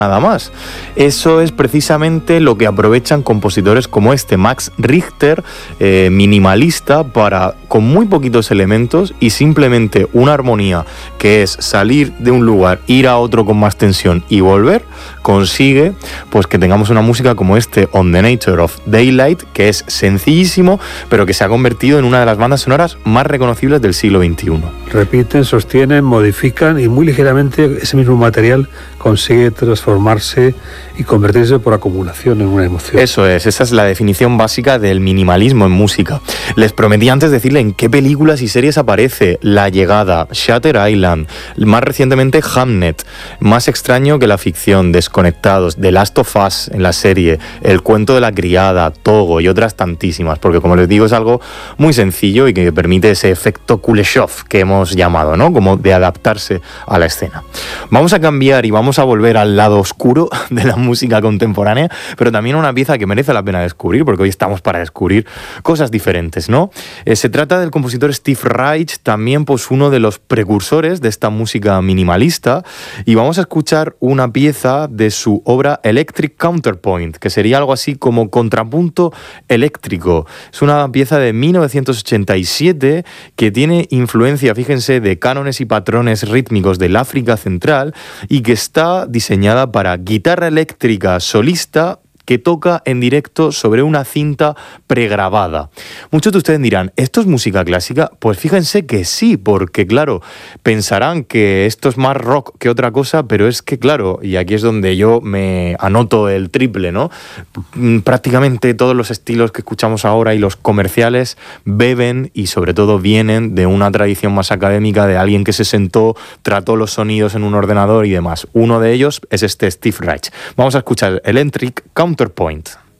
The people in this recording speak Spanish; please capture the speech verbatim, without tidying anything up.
nada más. Eso es precisamente lo que aprovechan compositores como este, Max Richter, eh, minimalista, para, con muy poquitos elementos y simplemente una armonía, que es salir de un lugar, ir a otro con más tensión y volver, consigue pues que tengamos una música como este On the Nature of Daylight, que es sencillísimo, pero que se ha convertido en una de las bandas sonoras más reconocibles del siglo veintiuno. Repiten, sostienen, modifican y muy ligeramente ese mismo material consigue transformarse y convertirse por acumulación en una emoción. Eso es, esa es la definición básica del minimalismo en música. Les prometí antes decirle en qué películas y series aparece. La Llegada, Shutter Island, más recientemente Hamnet, Más extraño que la ficción, Desconectados, The Last of Us en la serie, El cuento de la criada, Togo y otras tantísimas, porque como les digo es algo muy sencillo y que permite ese efecto Kuleshov que hemos llamado, ¿no? Como de adaptarse a la escena. Vamos a cambiar y vamos a volver al lado oscuro de la música contemporánea, pero también una pieza que merece la pena descubrir, porque hoy estamos para descubrir cosas diferentes, ¿no? Eh, se trata del compositor Steve Reich, también pues uno de los precursores de esta música minimalista, y vamos a escuchar una pieza de su obra Electric Counterpoint, que sería algo así como contrapunto eléctrico. Es una pieza de mil novecientos ochenta y siete que tiene influencia, fíjense, de cánones y patrones rítmicos del África Central y que está diseñada para guitarra eléctrica solista que toca en directo sobre una cinta pregrabada. Muchos de ustedes dirán, ¿esto es música clásica? Pues fíjense que sí, porque claro, pensarán que esto es más rock que otra cosa, pero es que claro, y aquí es donde yo me anoto el triple, ¿no? Prácticamente todos los estilos que escuchamos ahora y los comerciales beben y sobre todo vienen de una tradición más académica, de alguien que se sentó, trató los sonidos en un ordenador y demás. Uno de ellos es este Steve Reich. Vamos a escuchar el Electric Counterpoint.